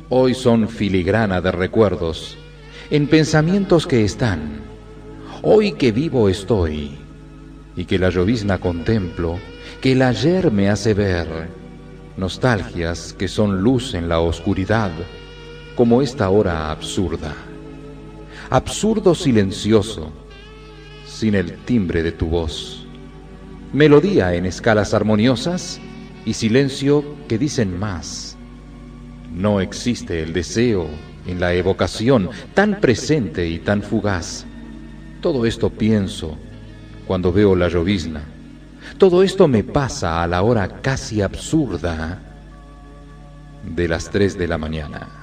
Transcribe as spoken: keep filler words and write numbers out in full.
Hoy son filigrana de recuerdos, en pensamientos que están. Hoy que vivo estoy, y que la llovizna contemplo, que el ayer me hace ver, nostalgias que son luz en la oscuridad, como esta hora absurda. Absurdo silencioso, sin el timbre de tu voz. Melodía en escalas armoniosas y silencio que dicen más. No existe el deseo en la evocación tan presente y tan fugaz. Todo esto pienso cuando veo la llovizna. Todo esto me pasa a la hora casi absurda de las tres de la mañana.